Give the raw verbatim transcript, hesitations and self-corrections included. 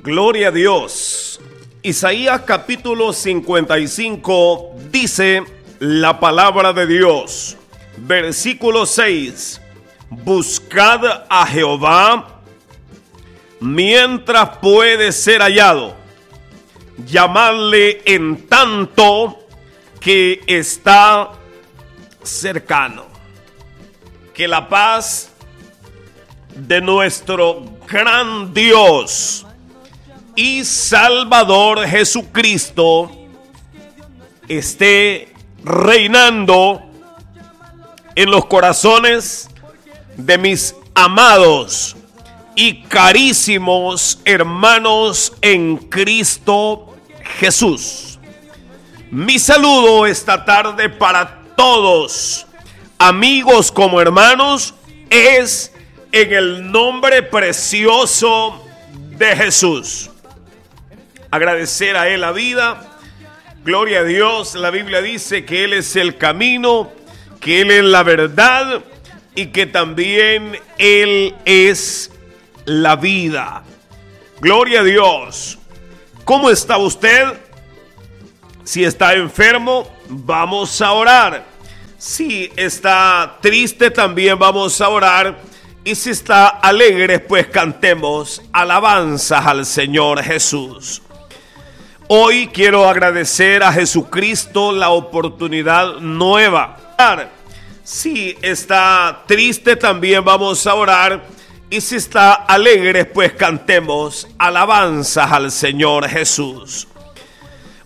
Gloria a Dios. Isaías capítulo cincuenta y cinco dice la palabra de Dios. Versículo seis. Buscad a Jehová mientras puede ser hallado. Llamadle en tanto que está cercano. Que la paz de nuestro gran Dios y Salvador Jesucristo esté reinando en los corazones de mis amados y carísimos hermanos en Cristo Jesús. Mi saludo esta tarde para todos, amigos como hermanos, es en el nombre precioso de Jesús. Agradecer a Él la vida. Gloria a Dios. La Biblia dice que Él es el camino, que Él es la verdad y que también Él es la vida. Gloria a Dios. ¿Cómo está usted? Si está enfermo, vamos a orar. Si está triste, también vamos a orar. Y si está alegre, pues cantemos alabanzas al Señor Jesús. Hoy quiero agradecer a Jesucristo la oportunidad nueva. Si está triste, también vamos a orar. Y si está alegre, pues cantemos alabanzas al Señor Jesús.